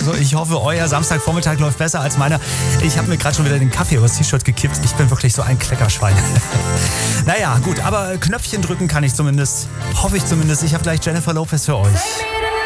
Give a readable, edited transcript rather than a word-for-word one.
Also ich hoffe, euer Samstagvormittag läuft besser als meiner. Ich habe mir gerade schon wieder den Kaffee übers T-Shirt gekippt. Ich bin wirklich so ein Kleckerschwein. Naja, gut, aber Knöpfchen drücken kann ich zumindest. Hoffe ich zumindest. Ich habe gleich Jennifer Lopez für euch.